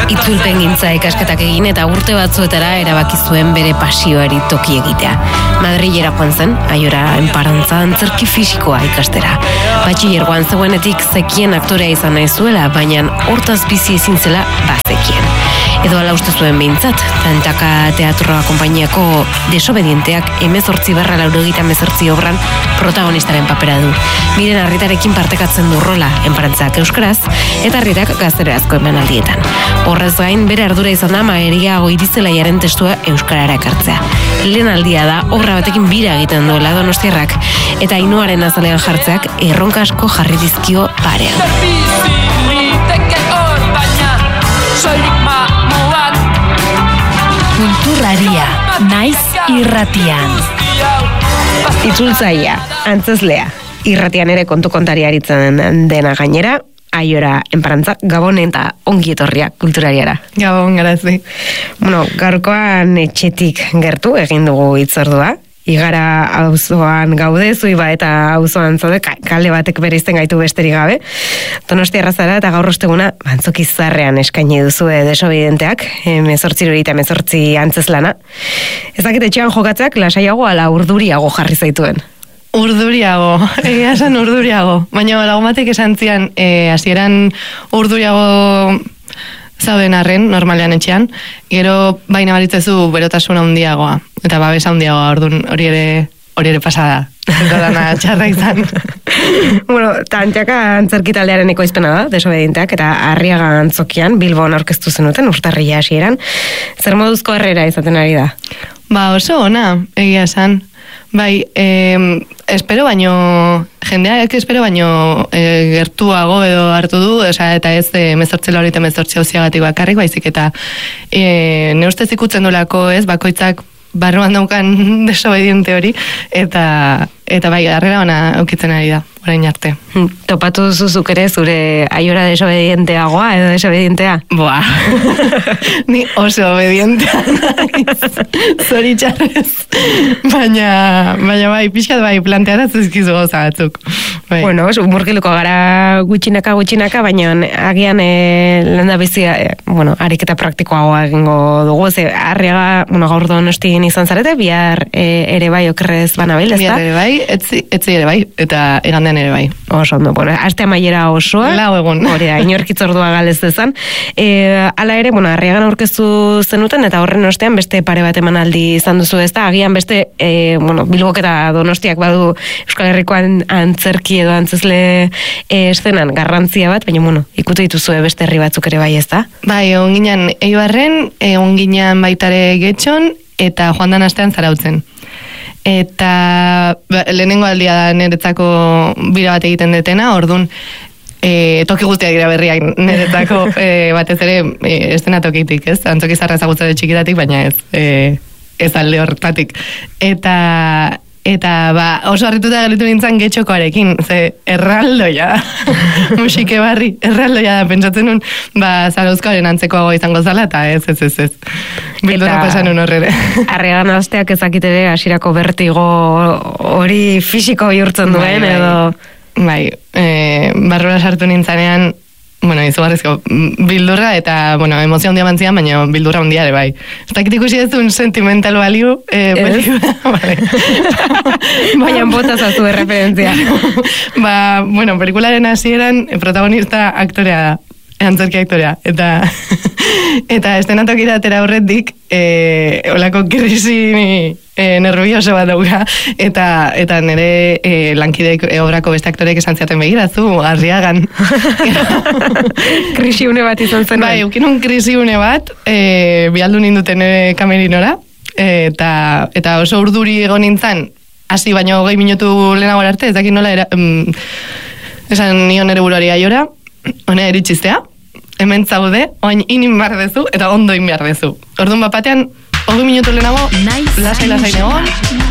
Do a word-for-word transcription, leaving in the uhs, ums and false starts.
Itzulpen gintza ikasketak egin eta urte batzuetara erabaki zuen bere pasioari toki egitea. Madrilera joan zen, Aiora enparantza antzerki fisikoa ikastera. Batxilergoan zegoenetik zekien aktorea izan nahi zuela, baina hortaz bizi ezin zela bazekien. Edo ala uste zuen behintzat, Tantaka Teatroa konpainiako Desobedienteak emezortzi barra laurogeita emezortzi obran protagonistaren papera du. Miren Arritarekin partekatzen du rola, enparantzak euskaraz, eta Arritak gazterazko emanaldietan. Horrez gain, bere ardura izan da Maeria Goirizelaiaren testua euskarara ekartzea. Lehen aldia da, obra batekin bira egiten duela Donostiarrak, eta Ainoaren azalean jartzeak erronka asko jarri dizkio parean. Kulturraria, naiz irratian. Itzultzaia, antzezlea, irratian ere kontu kontari aritzen dena gainera, Aiora enparantza, Gabon eta ongi etorria kulturariara. Gabon, garazi. Bueno, gaurkoan etxetik gertu egin dugu hitzordua. Igara auzoan gaude, Zuiba eta auzoan zaude, kale batek bereizten gaitu besterik gabe. Donostiarra zara eta gaur osteguna Antzoki Zarrean eskaini duzue Desobedienteak, emezortzi eta emezortzi antzezlana. Ez dakit etxean jokatzak lasaiago ala urduriago jarri zaituen? Urduriago, egia esan urduriago. Baina lagun batek esan zian, e, hasieran urduriago zauden arren, normalean etxean, gero baina baritzezu berotasuna handiagoa, eta babesa handiagoa, orduan hori ere, hori ere pasada. Eta dana txarra izan. Bueno, Tantaka antzerki taldearen ekoizpena da, Desobedienteak, eta Arriaga Antzokian, Bilbon aurkeztu zenuten, urtarrila hasieran. Zer moduzko harrera izaten ari da? Ba, oso ona, egia esan. Bai, eh, espero baino, jendeak espero baino eh, gertuago edo hartu du, oza, eta ez eh, mezortzela hori eta mezortzea hauziagatik bakarrik, baizik eta eh, ne ustez ikutzen dolako ez, bakoitzak barruan daukan Desobediente hori, eta eta bai, harrera ona aukitzen ari da, orain arte. Topatu zuzuk ere zure Aiora desobedienteagoa edo desobedientea? Boa, ni oso obedientea naiz, zoritxarrez, baina, baina bai, pixkat bai, plantearaz ezkizu goza batzuk. Bai. Bueno, murgiluko gara gutxinaka gutxinaka, baina agian e, lenda bizia, e, bueno, ariketa praktikoagoa egingo dugu, ze Arriaga, bueno, gaur Donostin izan zarete, bihar e, ere bai okerrez banabil, ezta? Bihar ere bai, etzi, etzi ere bai, eta igandean ere bai. Oso ondo, bueno, aste amaiera osoa. Lau egun. Hori da, inorkitzordua galez dezan. E, ala ere, bueno, Arriagan aurkeztu zenuten, eta horren ostean beste pare bat emanaldi izan duzu, ezta? Agian beste, e, bueno, Bilbok eta Donostiak badu Euskal Herrikoan antzerki edo antzezle e, eszenan garrantzia bat, baina, bueno, ikutu dituzue beste herri batzuk ere bai, ezta? Bai, egon ginen Eibarren, egon ginen baitare Getxon, eta joan dan astean Zarautzen. Eta ba, lehenengo aldia da niretzako bira bat egiten detena, orduan e, toki guztiak dira berriak niretzako e, batez ere e, estena tokitik, ez? Antzoki Zarra ezagutza de txikitatik, baina ez, e, ez alde hortatik. Eta Eta ba, oso harrituta galitu nintzen Getxokoarekin, ze erraldoia, musike barri, erraldoia da, pentsatzen nun, ba, Zarauzkoaren antzekoago izango zala, eta ez, ez, ez, ez. Bildura pasan un horrere. Arriagan asteak ezakitere hasierako bertigo hori fisiko bihurtzen duen, bai, bai. edo... Bai, e, barrura sartu nintzanean, bueno, izugarrizko bildurra, eta, bueno, emozio handia mantzian, baina bildurra handia ere bai. Ez dakit ikusi ez un sentimental baliu, eh, pelikula, vale. Baina bota zazu referentzia. Ba, bueno, pelikularen hasieran protagonista aktorea da. Antzerki aktorea, eta eta estenatokira atera horretik e, olako krisi e, nervioso bat dauka, eta eta nire e, lankideek e, obrako beste aktorek esan ziaten begirazu, Arriagan. Krisi une bat izan zen. Bai, ukin un krisi une bat, e, bialdu ninduten nire kamerinora, e, eta, eta oso urduri egon nintzen, hasi baino hogei minutu lehenago arte, ez dakit nola, era, mm, esan nion nire buruari Aiora, hone eritxiztea, hemen zaude, oain inin behar dezu, eta ondo in behar dezu. Orduan bapatean, hogei minutu lehenago, lasai-lasai negon,